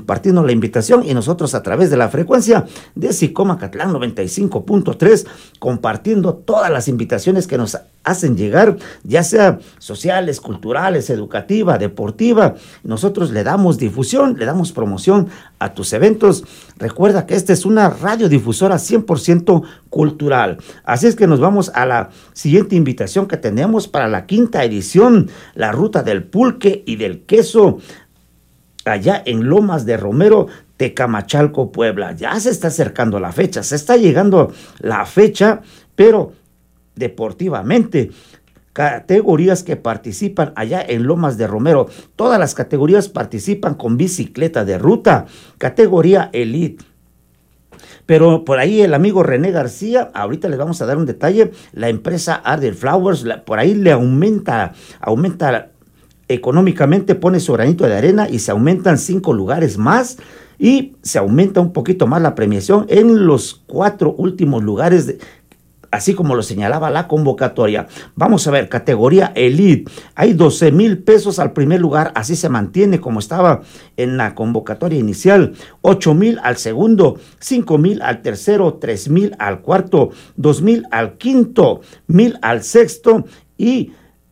compartiendo la invitación y nosotros a través de la frecuencia de Sicomacatlán 95.3, compartiendo todas las invitaciones que nos hacen llegar, ya sea sociales, culturales, educativa, deportiva. Nosotros le damos difusión, le damos promoción a tus eventos. Recuerda que esta es una radiodifusora 100% cultural. Así es que nos vamos a la siguiente invitación que tenemos para la 5ª edición, la Ruta del Pulque y del Queso, allá en Lomas de Romero, Tecamachalco, Puebla. Ya se está acercando la fecha, se está llegando la fecha, pero deportivamente, categorías que participan allá en Lomas de Romero, todas las categorías participan con bicicleta de ruta, categoría Elite. Pero por ahí el amigo René García, ahorita les vamos a dar un detalle, la empresa Arder Flowers, por ahí le aumenta económicamente, pone su granito de arena y se aumentan 5 lugares más y se aumenta un poquito más la premiación en los 4 últimos lugares, así como lo señalaba la convocatoria. Vamos a ver, categoría Elite, hay 12,000 pesos al primer lugar, así se mantiene como estaba en la convocatoria inicial, 8,000 al segundo, 5,000 al tercero, 3,000 al cuarto, 2,000 al quinto, 1,000 al sexto y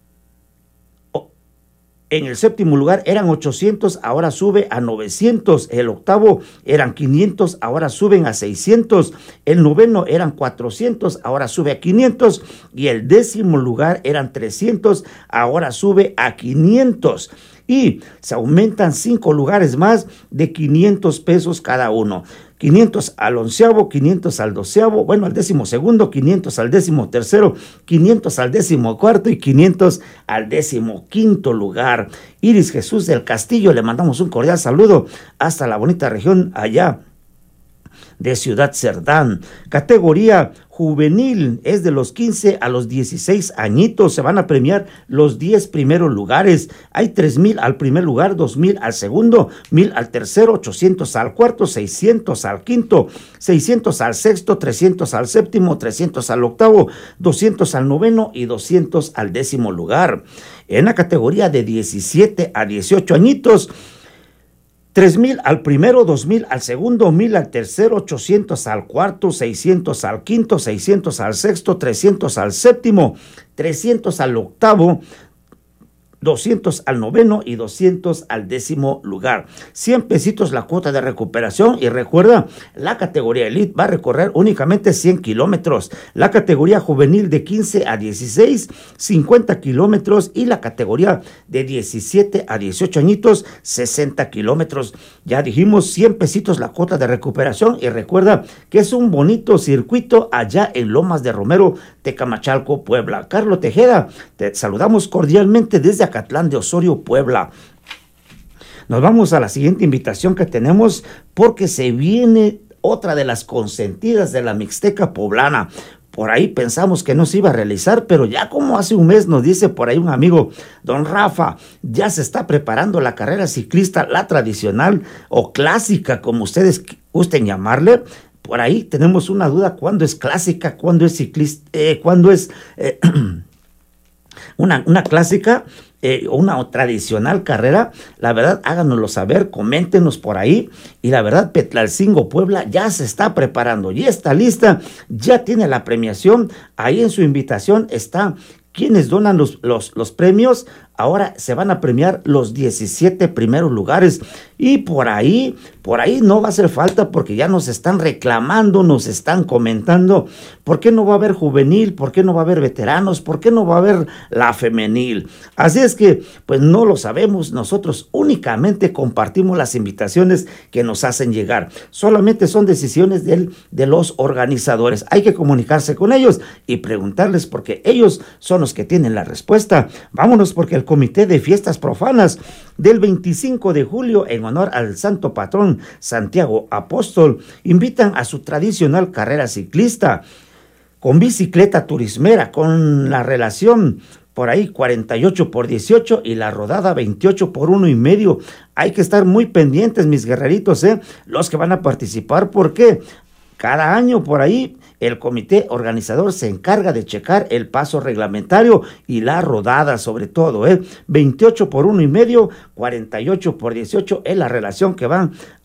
en el séptimo lugar eran 800, ahora sube a 900. El octavo eran 500, ahora suben a 600. El noveno eran 400, ahora sube a 500. Y el 10º lugar eran 300, ahora sube a 500. Y se aumentan 5 lugares más de 500 pesos cada uno. 500 al 11º, 500 al 12º, bueno, al 12º, 500 al 13º, 500 al 14º y 500 al 15º lugar. Iris Jesús del Castillo, le mandamos un cordial saludo hasta la bonita región allá de Ciudad Cerdán. Categoría juvenil es de los 15 a los 16 añitos. Se van a premiar los 10 primeros lugares. Hay 3,000 al primer lugar, 2,000 al segundo, 1,000 al tercero, 800 al cuarto, 600 al quinto, 600 al sexto, 300 al séptimo, 300 al octavo, 200 al noveno y 200 al 10º lugar. En la categoría de 17 a 18 añitos, 3,000 al primero, 2,000 al segundo, 1,000 al tercero, 800 al cuarto, 600 al quinto, 600 al sexto, 300 al séptimo, 300 al octavo, 200 al noveno y 200 al 10º lugar. 100 pesitos la cuota de recuperación y recuerda, la categoría Elite va a recorrer únicamente 100 kilómetros. La categoría juvenil de 15 a 16, 50 kilómetros y la categoría de 17 a 18 añitos, 60 kilómetros. Ya dijimos 100 pesitos la cuota de recuperación y recuerda que es un bonito circuito allá en Lomas de Romero, Tecamachalco, Puebla. Carlos Tejeda, te saludamos cordialmente desde Acatlán de Osorio, Puebla. Nos vamos a la siguiente invitación que tenemos porque se viene otra de las consentidas de la Mixteca poblana. Por ahí pensamos que no se iba a realizar, pero ya como hace un mes nos dice por ahí un amigo, don Rafa, ya se está preparando la carrera ciclista, la tradicional o clásica, como ustedes gusten llamarle. Por ahí tenemos una duda, ¿cuándo es clásica? ¿Cuándo es ciclista? ¿Cuándo es una clásica o una tradicional carrera? La verdad, háganoslo saber, coméntenos por ahí. Y la verdad, Petlalcingo, Puebla, ya se está preparando, ya está lista, ya tiene la premiación. Ahí en su invitación está quienes donan los premios. Ahora se van a premiar los 17 primeros lugares y por ahí no va a hacer falta porque ya nos están reclamando, nos están comentando, ¿por qué no va a haber juvenil? ¿Por qué no va a haber veteranos? ¿Por qué no va a haber la femenil? Así es que, pues no lo sabemos, nosotros únicamente compartimos las invitaciones que nos hacen llegar. Solamente son decisiones de los organizadores. Hay que comunicarse con ellos y preguntarles porque ellos son los que tienen la respuesta. Vámonos porque el Comité de Fiestas Profanas del 25 de julio en honor al santo patrón Santiago Apóstol invitan a su tradicional carrera ciclista con bicicleta turismera con la relación por ahí 48 por 18 y la rodada 28 por 1,5. Hay que estar muy pendientes, mis guerreritos, los que van a participar, porque cada año por ahí el comité organizador se encarga de checar el paso reglamentario y la rodada sobre todo, 28 por 1,5, 48 por 18 es la relación que van